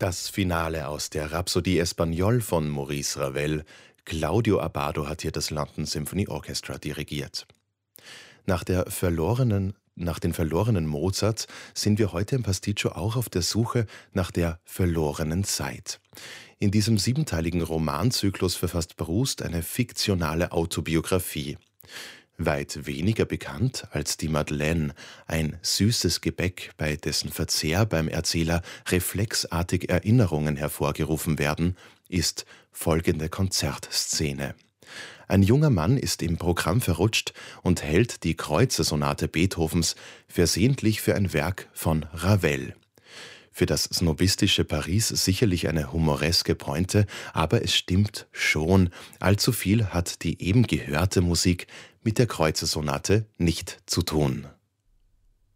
Das Finale aus der Rhapsodie Espagnole von Maurice Ravel. Claudio Abbado hat hier das London Symphony Orchestra dirigiert. Nach den verlorenen Mozarts sind wir heute im Pasticcio auch auf der Suche nach der verlorenen Zeit. In diesem siebenteiligen Romanzyklus verfasst Proust eine fiktionale Autobiografie. Weit weniger bekannt als die Madeleine, ein süßes Gebäck, bei dessen Verzehr beim Erzähler reflexartig Erinnerungen hervorgerufen werden, ist folgende Konzertszene. Ein junger Mann ist im Programm verrutscht und hält die Kreutzersonate Beethovens versehentlich für ein Werk von Ravel. Für das snobistische Paris sicherlich eine humoreske Pointe, aber es stimmt schon, allzu viel hat die eben gehörte Musik mit der Kreutzersonate nicht zu tun.